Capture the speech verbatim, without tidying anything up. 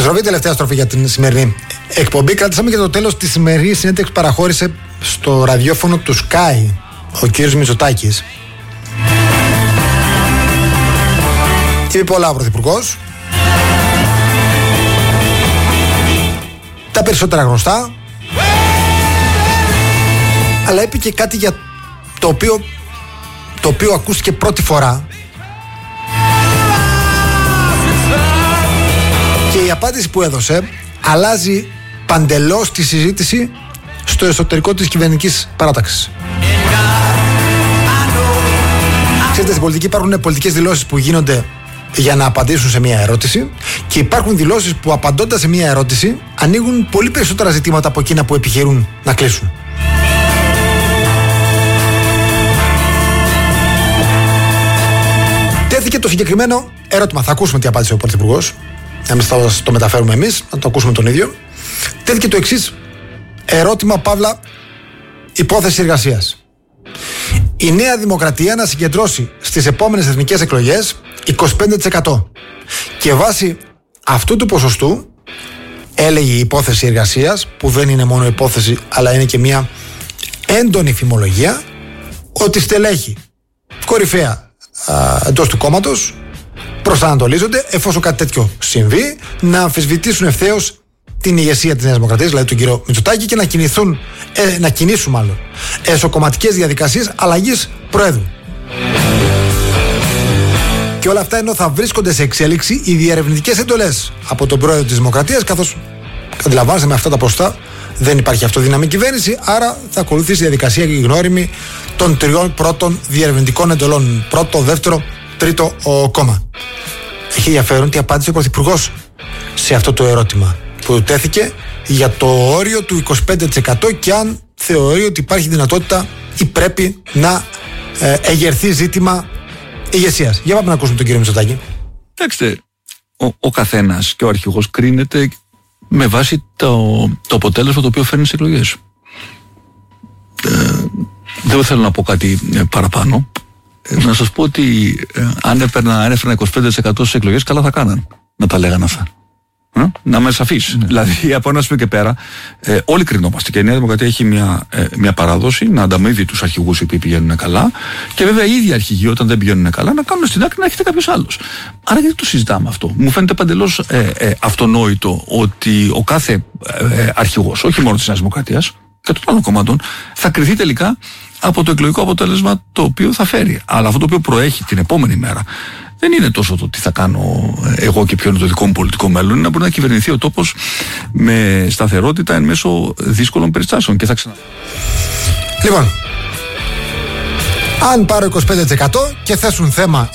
Αναστροφή, τελευταία στροφή για την σημερινή εκπομπή. Κρατήσαμε και το τέλος της σημερινής συνέντευξης που παραχώρησε στο ραδιόφωνο του Sky ο κύριος Μητσοτάκης. Είπε πολλά ο Πρωθυπουργός. Τα περισσότερα γνωστά. Αλλά είπε και κάτι για το οποίο, το οποίο ακούστηκε πρώτη φορά. Και η απάντηση που έδωσε αλλάζει παντελώς τη συζήτηση στο εσωτερικό της κυβερνητικής παράταξης. Ξέρετε, στην πολιτική υπάρχουν πολιτικές δηλώσεις που γίνονται για να απαντήσουν σε μια ερώτηση και υπάρχουν δηλώσεις που απαντώντας σε μια ερώτηση ανοίγουν πολύ περισσότερα ζητήματα από εκείνα που επιχειρούν να κλείσουν. Τέθηκε το συγκεκριμένο ερώτημα. Θα ακούσουμε τι απάντησε ο Πρωθυπουργός. Να μην το μεταφέρουμε εμείς, να το ακούσουμε τον ίδιο. Τέθηκε το εξής ερώτημα, παύλα, υπόθεση εργασίας. Η Νέα Δημοκρατία να συγκεντρώσει στις επόμενες εθνικές εκλογές είκοσι πέντε τοις εκατό. Και βάσει αυτού του ποσοστού, έλεγε η υπόθεση εργασίας, που δεν είναι μόνο υπόθεση αλλά είναι και μια έντονη φημολογία, ότι στελέχη κορυφαία εντός του κόμματος προσανατολίζονται, εφόσον κάτι τέτοιο συμβεί, να αμφισβητήσουν ευθέως την ηγεσία της Νέας Δημοκρατίας, δηλαδή τον κύριο Μητσοτάκη, και να κινηθούν, ε, να κινήσουν μάλλον εσωκομματικές διαδικασίες αλλαγής Προέδρου. Και όλα αυτά ενώ θα βρίσκονται σε εξέλιξη οι διερευνητικές εντολές από τον Πρόεδρο της Δημοκρατίας, καθώς αντιλαμβάνεστε με αυτά τα ποστά δεν υπάρχει αυτοδύναμη κυβέρνηση, άρα θα ακολουθήσει η διαδικασία η γνώριμη των τριών πρώτων διερευνητικών εντολών. Πρώτο, δεύτερο, τρίτο ο κόμμα. Έχει ενδιαφέρον τι απάντησε ο Πρωθυπουργός σε αυτό το ερώτημα που του τέθηκε για το όριο του είκοσι πέντε τοις εκατό και αν θεωρεί ότι υπάρχει δυνατότητα ή πρέπει να ε, εγερθεί ζήτημα ηγεσίας. Για πάμε να ακούσουμε τον κύριο Μητσοτάκη. Κοιτάξτε, ο, ο καθένας και ο αρχηγός κρίνεται με βάση το, το αποτέλεσμα το οποίο φέρνει στις εκλογές. Ε, δεν θέλω να πω κάτι ε, παραπάνω. Ε, να σας πω ότι ε, αν έπαιρνα, αν έφερνα είκοσι πέντε τοις εκατό στις εκλογές, καλά θα κάναν να τα λέγανε αυτά. Ε, να είμαι σαφής. Mm. Δηλαδή, από ένα σημείο και πέρα, ε, όλοι κρινόμαστε. Και η Νέα Δημοκρατία έχει μια, ε, μια παράδοση να ανταμείβει τους αρχηγούς οι οποίοι πηγαίνουν καλά. Και βέβαια οι ίδιοι αρχηγοί, όταν δεν πηγαίνουν καλά, να κάνουν στην άκρη να έχετε κάποιος άλλος. Άρα, γιατί το συζητάμε αυτό? Μου φαίνεται παντελώς ε, ε, αυτονόητο ότι ο κάθε ε, αρχηγός, όχι μόνο της Νέας Δημοκρατίας και των άλλων κομμάτων, θα κριθεί τελικά από το εκλογικό αποτέλεσμα το οποίο θα φέρει. Αλλά αυτό το οποίο προέχει την επόμενη μέρα δεν είναι τόσο το τι θα κάνω εγώ και ποιο είναι το δικό μου πολιτικό μέλλον. Είναι να μπορεί να κυβερνηθεί ο τόπος με σταθερότητα εν μέσω δύσκολων περιστάσεων. Και θα ξανα... Λοιπόν, αν πάρω είκοσι πέντε τοις εκατό και θέσουν θέμα